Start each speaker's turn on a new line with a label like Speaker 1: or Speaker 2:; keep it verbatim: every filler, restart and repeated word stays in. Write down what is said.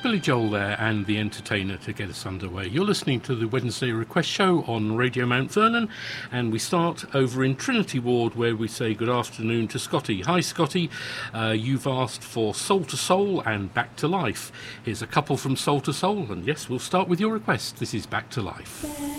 Speaker 1: Billy Joel there and The Entertainer to get us underway. You're listening to the Wednesday Request Show on Radio Mount Vernon, and we start over in Trinity Ward where we say good afternoon to Scotty. Hi Scotty, uh, you've asked for Soul to Soul and Back to Life. Here's a couple from Soul to Soul, and yes, we'll start with your request. This is Back to Life.